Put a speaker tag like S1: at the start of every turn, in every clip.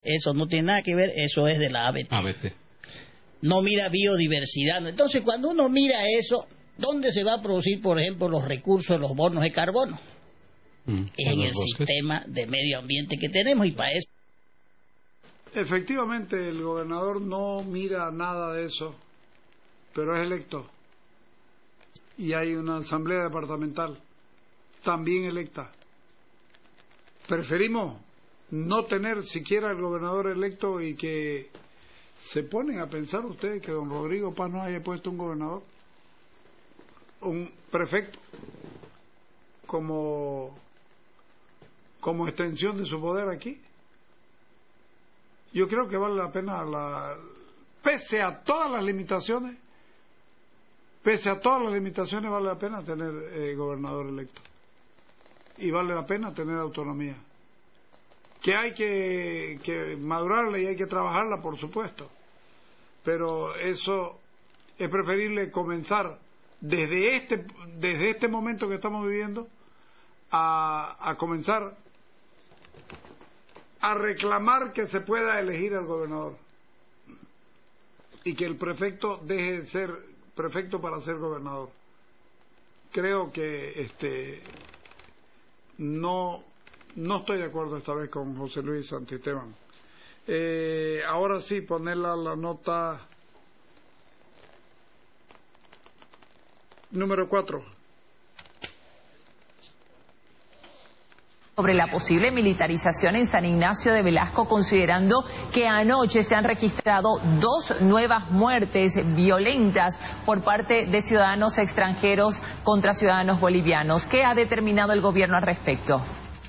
S1: Eso no tiene nada que ver, eso es de la ABT. No mira biodiversidad. Entonces, cuando uno mira eso, ¿dónde se va a producir, por ejemplo, los recursos, los bonos de carbono? Es en el sistema de medio ambiente que tenemos, y para eso.
S2: Efectivamente, el gobernador no mira nada de eso, pero es electo. Y hay una asamblea departamental, también electa. Preferimos no tener siquiera el gobernador electo, y que se ponen a pensar ustedes que don Rodrigo Paz no haya puesto un gobernador, un prefecto, como extensión de su poder aquí. Yo creo que vale la pena, pese a todas las limitaciones, vale la pena tener gobernador electo, y vale la pena tener autonomía, que hay que madurarla y hay que trabajarla, por supuesto, pero eso es preferible comenzar desde este momento que estamos viviendo a comenzar a reclamar que se pueda elegir al gobernador y que el prefecto deje de ser prefecto para ser gobernador. Creo que no estoy de acuerdo esta vez con José Luis Santisteban. Ahora sí, ponerla la nota número 4.
S3: Sobre la posible militarización en San Ignacio de Velasco, considerando que anoche se han registrado 2 nuevas muertes violentas por parte de ciudadanos extranjeros contra ciudadanos bolivianos. ¿Qué ha determinado el gobierno al respecto?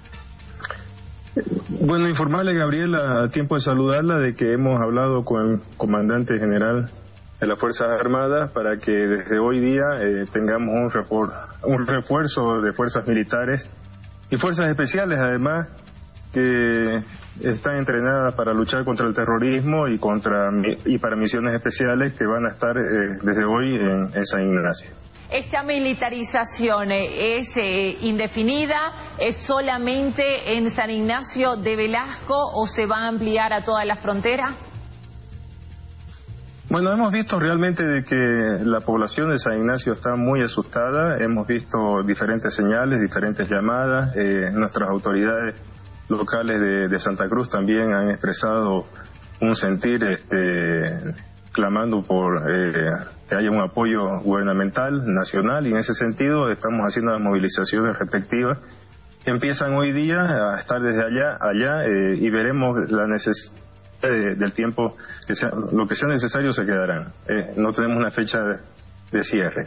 S4: Bueno, informarle, Gabriela, a tiempo de saludarla, de que hemos hablado con el comandante general de las Fuerzas Armadas para que desde hoy día tengamos un refuerzo de fuerzas militares y fuerzas especiales, además, que están entrenadas para luchar contra el terrorismo y para misiones especiales, que van a estar desde hoy en San Ignacio.
S3: ¿Esta militarización es indefinida? ¿Es solamente en San Ignacio de Velasco o se va a ampliar a toda la frontera?
S4: Bueno, hemos visto realmente de que la población de San Ignacio está muy asustada. Hemos visto diferentes señales, diferentes llamadas. Nuestras autoridades locales de Santa Cruz también han expresado un sentir clamando por que haya un apoyo gubernamental, nacional, y en ese sentido estamos haciendo las movilizaciones respectivas. Empiezan hoy día a estar desde allá, y veremos la necesidad del tiempo, lo que sea necesario se quedarán. No tenemos una fecha de cierre.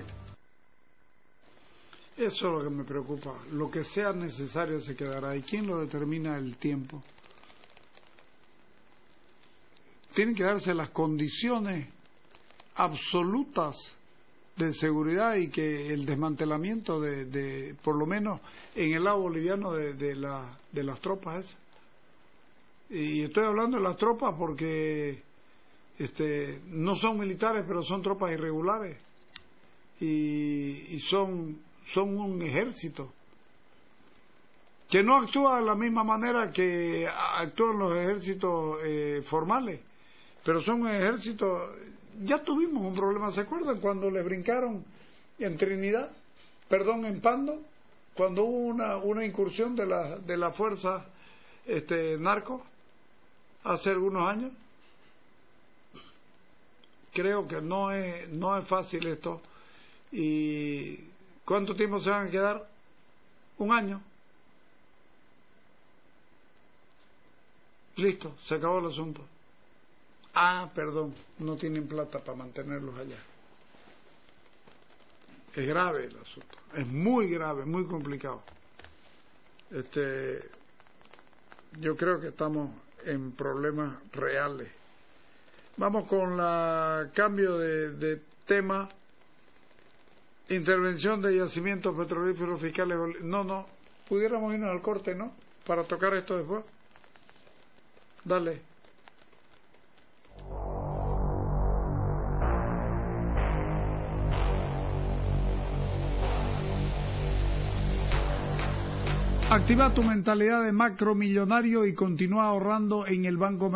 S2: Eso es lo que me preocupa. Lo que sea necesario se quedará. ¿Y quién lo determina el tiempo? Tienen que darse las condiciones absolutas de seguridad, y que el desmantelamiento de por lo menos en el lado boliviano de las tropas esas. Y estoy hablando de las tropas porque no son militares, pero son tropas irregulares, y son un ejército que no actúa de la misma manera que actúan los ejércitos formales, pero son un ejército. Ya tuvimos un problema, ¿se acuerdan cuando le brincaron en Trinidad? En Pando, cuando hubo una incursión de la fuerza narco hace algunos años. Creo que no es fácil esto. ¿Y cuánto tiempo se van a quedar? ¿Un año? Listo, se acabó el asunto. No tienen plata para mantenerlos allá. Es grave el asunto, es muy grave, muy complicado. Yo creo que estamos en problemas reales. Vamos con la cambio de tema. Intervención de yacimientos petrolíferos fiscales. No, pudiéramos irnos al corte, ¿no? Para tocar esto después. Dale. Activa tu mentalidad de macromillonario y continúa ahorrando en el Banco